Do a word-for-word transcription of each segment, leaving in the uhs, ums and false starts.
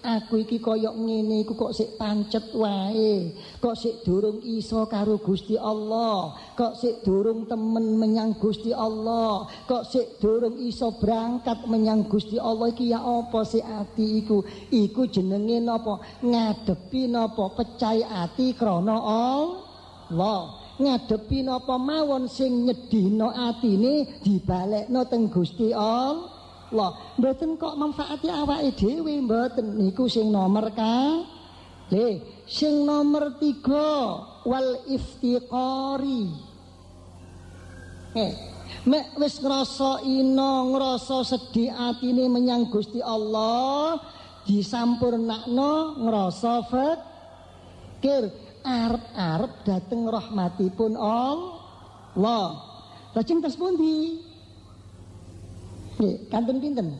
aku iki koyok ngene iku kok sik pancet wae, kok sik durung iso karo Gusti Allah, kok sik durung temen menyang Gusti Allah, kok sik durung iso berangkat menyang Gusti Allah. Iki ya apa sih ati iku? Iku jenenge napa? Ngadepi napa? Pecah ati krana Allah. Ngadepi napa mawon sing nyedhina atine dibalekno teng Gusti Allah. Lah, mboten kok manfaati awake dhewe mboten. Niku sing nomor ka. Le, sing nomor tiga wal iftiqari. Eh, mek wis ngrasa ina, ngrasa sedih atine menyang Gusti Allah, disampurnakno ngrasa fakir, arep-arep dhateng rahmatipun Allah. Lajeng tes pundi? Nggih, kantun pinten?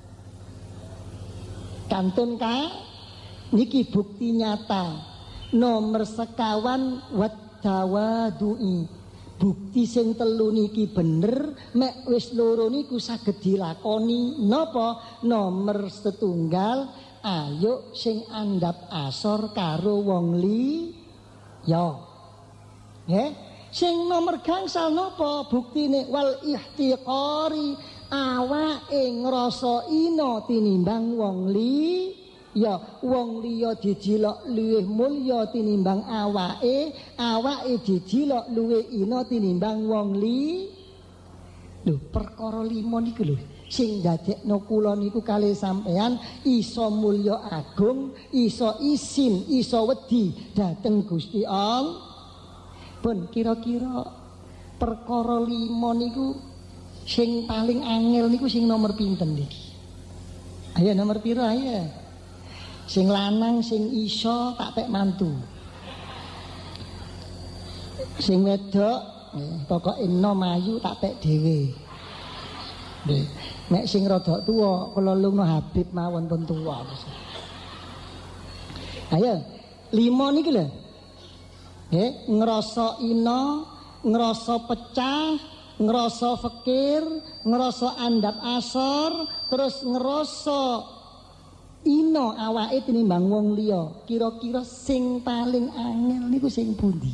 Kantun ka niki bukti nyata nomor sekawan wadawadui. Bukti sing telu niki bener, mek wis loro niku saged dilakoni. Napa? Nomor setunggal, ayo sing andhap asor karo wong liya. Nggih, sing nomor gangsal napa? Buktine wal ihtiqari. Awake ngrasa ina tinimbang wong liya, wong liya dijilok luwih mulya tinimbang awake, awake dijilok luwih ina tinimbang wong liya. Lho, perkara lima niku lho sing ndadekno kula niku kalih sampean iso mulya agung, iso isin, iso wedi dhateng Gusti Allah. Pun kira-kira perkara lima niku sing paling angel niku sing nomor pinten niki? Ayo nomor piro ayo. Sing lanang sing iso tak pek mantu. Sing wedok eh, pokoke enom ayu tak pek dhewe. Nggih. Nek sing rada tuwa kula lungno Habib mawon pun tuwa. Ayo, lima niki lho. Nggih, ngrasa ina, ngrasa pecah, ngerasa fakir, ngerasa andap asor, terus ngerasa ino awake tinimbang wong liya. Kira-kira sing paling angel niku sing pundi?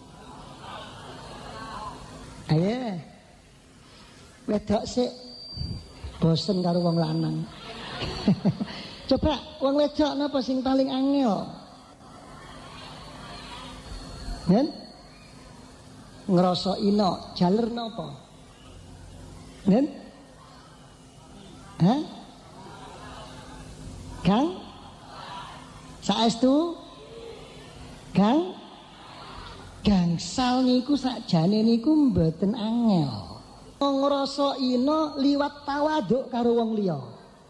Ayo, wedok sik bosen karo wong lanang. Coba wong wedok napa sing paling angel? Nen? Ngerasa ina, jaler napa? Nen? Hah? Kang? Saestu? Kang? Gangsal niku sakjane niku mboten angel. Ngrasa ina liwat tawaduk karo wong liya.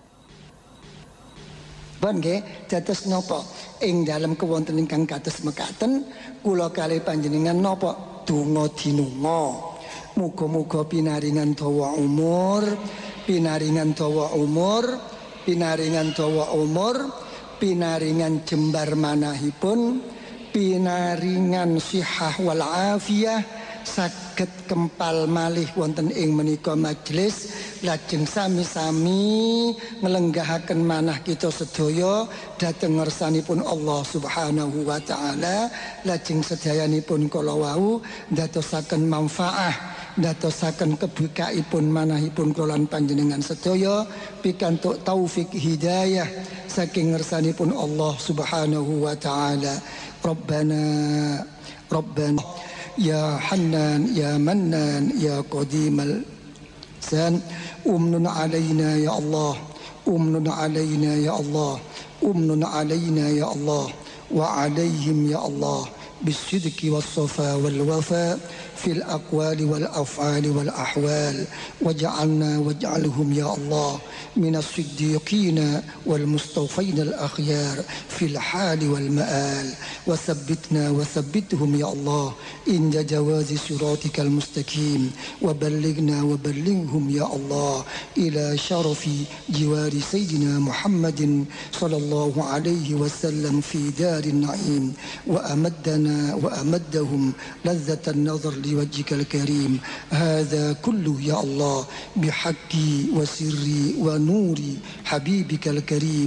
Pun nggih, dados napa? Ing dalem kewonten ingkang kados mekaten, kula kalih panjenengan napa? Donga dinunga. Muga-muga pinaringan dawa umur, pinaringan dawa umur, pinaringan dawa umur, pinaringan jembar manahipun, pinaringan sihah wal afiyah, saged kempal malih wonten ing menika majelis, lajeng sami-sami nglenggahaken manah kita sedaya dhateng ngersanipun Allah Subhanahu wa taala, lajeng sedayanipun kala wau ndadosaken manfaah, ndadosaken kebukaipun manahipun kula lan panjenengan sedaya pikantuk taufik hidayah saking ngersanipun Allah Subhanahu wa taala. Rabbana Rabbana ya Hannan ya Mannan ya Qadimal San umnun alaina ya Allah, umnun alaina ya Allah, umnun alaina ya Allah wa alaihim ya Allah bisidqi was-safa wal wafa fil aqwali wal af'ali wal ahwal waj'alna waj'alhum ya Allah minas siddiqina wal mustawfina al akhyar fil hali wal ma'al وثبتنا وثبتهم يا الله عند جواز صراطك المستقيم وبلغنا وبلغهم يا الله إلى شرف جوار سيدنا محمد صلى الله عليه وسلم في دار النعيم وأمدنا وأمدهم لذة النظر لوجهك الكريم. هذا كله يا الله بحق وسر ونور حبيبك الكريم